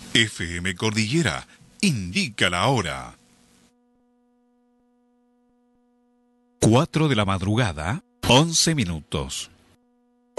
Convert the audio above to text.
FM Cordillera indica la hora. 4 de la madrugada, 11 minutos.